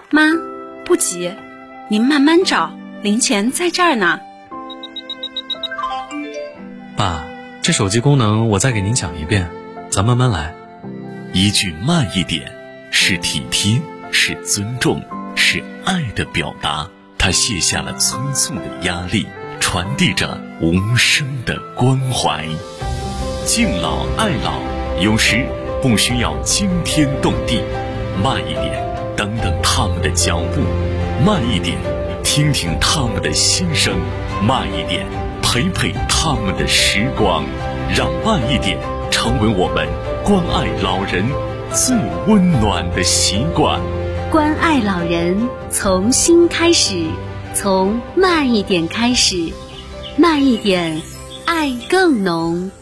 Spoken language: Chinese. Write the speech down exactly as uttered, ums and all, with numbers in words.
妈，不急，您慢慢找，零钱在这儿呢。 爸，这手机功能我再给您讲一遍，咱慢慢来。 一句慢一点，是体贴，是尊重，是爱的表达。他卸下了匆促的压力，传递着无声的关怀。敬老爱老，有时不需要惊天动地，慢一点，等等他们的脚步；慢一点，听听他们的心声；慢一点，陪陪他们的时光。让慢一点成为我们关爱老人最温暖的习惯。 关爱老人，从心开始，从慢一点开始，慢一点，爱更浓。